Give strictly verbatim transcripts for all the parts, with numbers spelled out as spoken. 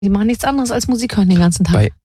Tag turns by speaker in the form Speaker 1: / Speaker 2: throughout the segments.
Speaker 1: Die machen nichts anderes als Musik hören den ganzen Tag.
Speaker 2: Bei,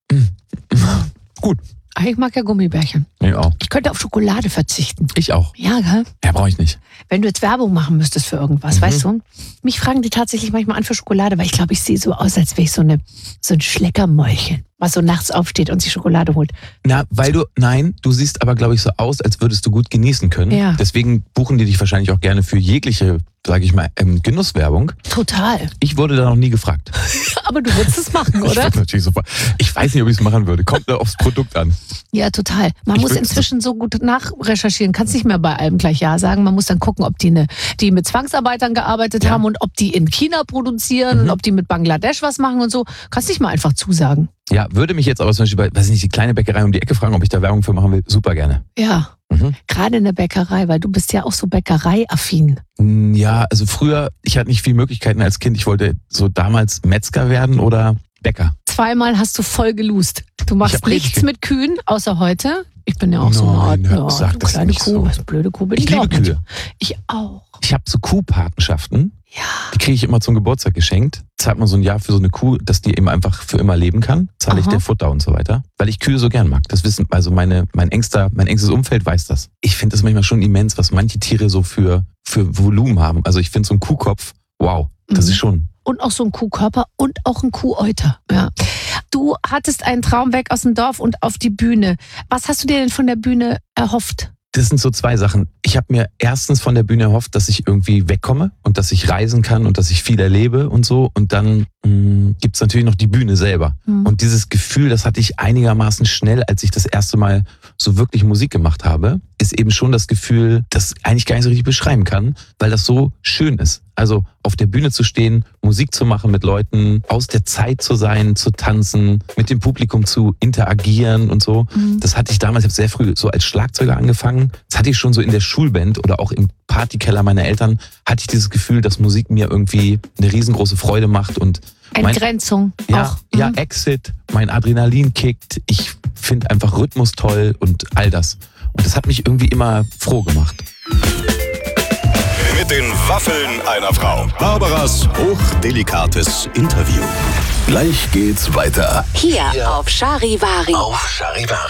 Speaker 2: gut.
Speaker 1: Ich mag ja Gummibärchen.
Speaker 2: Ich auch.
Speaker 1: Ich könnte auf Schokolade verzichten.
Speaker 2: Ich auch.
Speaker 1: Ja, gell?
Speaker 2: Ja, brauche ich nicht.
Speaker 1: Wenn du jetzt Werbung machen müsstest für irgendwas,
Speaker 2: Mhm.
Speaker 1: weißt du? Mich fragen die tatsächlich manchmal an für Schokolade, weil ich glaube, ich sehe so aus, als wäre ich so, eine, so ein Schleckermäulchen, was so nachts aufsteht und sich Schokolade holt.
Speaker 2: Na, weil du, nein, du siehst aber, glaube ich, so aus, als würdest du gut genießen können.
Speaker 1: Ja.
Speaker 2: Deswegen buchen die dich wahrscheinlich auch gerne für jegliche, sage ich mal, ähm, Genusswerbung.
Speaker 1: Total.
Speaker 2: Ich wurde da noch nie gefragt.
Speaker 1: Aber du würdest es machen,
Speaker 2: Ich
Speaker 1: oder?
Speaker 2: würde natürlich sofort. Ich weiß nicht, ob ich es machen würde. Kommt nur aufs Produkt an.
Speaker 1: Ja, total. Man
Speaker 2: Ich
Speaker 1: muss
Speaker 2: würd-
Speaker 1: inzwischen so gut nachrecherchieren. Kannst nicht mehr bei allem gleich Ja sagen. Man muss dann gucken, ob die, eine, die mit Zwangsarbeitern gearbeitet
Speaker 2: Ja.
Speaker 1: haben und ob die in China produzieren
Speaker 2: Mhm.
Speaker 1: und ob die mit Bangladesch was machen und so. Kannst nicht mal einfach zusagen.
Speaker 2: Ja, würde mich jetzt aber zum Beispiel bei, weiß ich nicht, die kleine Bäckerei um die Ecke fragen, ob ich da Werbung für machen will. Super gerne.
Speaker 1: Ja.
Speaker 2: Mhm.
Speaker 1: Gerade in der Bäckerei, weil du bist ja auch so bäckereiaffin.
Speaker 2: Mm, Ja, also früher, ich hatte nicht viele Möglichkeiten als Kind. Ich wollte so damals Metzger werden oder Bäcker.
Speaker 1: Zweimal hast du voll gelust. Du
Speaker 2: Ich
Speaker 1: machst
Speaker 2: hab richtig
Speaker 1: nichts
Speaker 2: viel-
Speaker 1: mit Kühen, außer heute. Ich bin ja auch so eine Art,
Speaker 2: Nein, hör-
Speaker 1: ja,
Speaker 2: sag
Speaker 1: so
Speaker 2: das
Speaker 1: kleine
Speaker 2: nicht
Speaker 1: Kuh,
Speaker 2: so.
Speaker 1: was blöde Kuh bin
Speaker 2: Ich
Speaker 1: ich,
Speaker 2: liebe
Speaker 1: auch.
Speaker 2: Kühe.
Speaker 1: Ich auch.
Speaker 2: Ich habe so Kuhpatenschaften.
Speaker 1: Ja.
Speaker 2: Die kriege ich immer zum Geburtstag geschenkt. Zahlt man so ein Jahr für so eine Kuh, dass die eben einfach für immer leben kann. Zahle ich
Speaker 1: Aha.
Speaker 2: der Futter und so weiter. Weil ich Kühe so gern mag. Das wissen, also meine, mein engster, mein engstes Umfeld weiß das. Ich finde das manchmal schon immens, was manche Tiere so für, für Volumen haben. Also ich finde so ein Kuhkopf, wow, das
Speaker 1: Mhm.
Speaker 2: ist schon.
Speaker 1: Und auch so ein Kuhkörper und auch ein Kuhäuter. Ja. Du hattest einen Traum weg aus dem Dorf und auf die Bühne. Was hast du dir denn von der Bühne erhofft?
Speaker 2: Das sind so zwei Sachen. Ich habe mir erstens von der Bühne erhofft, dass ich irgendwie wegkomme und dass ich reisen kann und dass ich viel erlebe und so. Und dann mh, gibt's natürlich noch die Bühne selber.
Speaker 1: Hm.
Speaker 2: Und dieses Gefühl, das hatte ich einigermaßen schnell, als ich das erste Mal so wirklich Musik gemacht habe, ist eben schon das Gefühl, das ich eigentlich gar nicht so richtig beschreiben kann, weil das so schön ist. Also auf der Bühne zu stehen, Musik zu machen mit Leuten, aus der Zeit zu sein, zu tanzen, mit dem Publikum zu interagieren und so.
Speaker 1: Mhm.
Speaker 2: Das hatte ich damals, ich habe sehr früh so als Schlagzeuger angefangen. Das hatte ich schon so in der Schulband oder auch im Partykeller meiner Eltern, hatte ich dieses Gefühl, dass Musik mir irgendwie eine riesengroße Freude macht und mein,
Speaker 1: Entgrenzung
Speaker 2: ja,
Speaker 1: auch.
Speaker 2: ja,
Speaker 1: Mhm.
Speaker 2: Exit, mein Adrenalin kickt, ich finde einfach Rhythmus toll und all das. Und das hat mich irgendwie immer froh gemacht.
Speaker 3: Mit den Waffeln einer Frau. Barbaras hochdelikates Interview. Gleich geht's weiter.
Speaker 4: Hier auf Charivari.
Speaker 3: Auf Charivari.